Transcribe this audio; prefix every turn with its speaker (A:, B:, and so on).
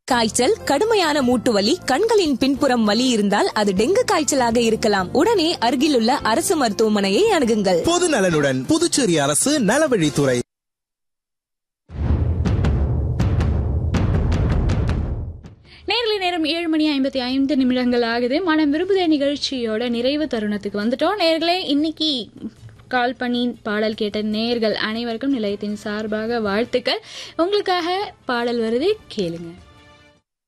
A: காய்ச்சல், கடுமையான மூட்டு வலி, கண்களின் பின்புறம் வலி இருந்தால் அது டெங்கு காய்ச்சலாக இருக்கலாம். உடனே அருகிலுள்ள அரசு மருத்துவமனையை அணுகுங்கள்.
B: பொது நலனுடன் புதுச்சேரி அரசு நலவழித்துறை.
C: நேர்களை நேரம் 7:55 ஆகுது. மனம் விரும்புதே நிகழ்ச்சியோட நிறைவு தருணத்துக்கு வந்துட்டோம். நேர்களே, இன்னைக்கு கால் பண்ணி பாடல் கேட்ட நேர்கள் அனைவருக்கும் நிலையத்தின் சார்பாக வாழ்த்துக்கள். உங்களுக்காக பாடல் வருது, கேளுங்க.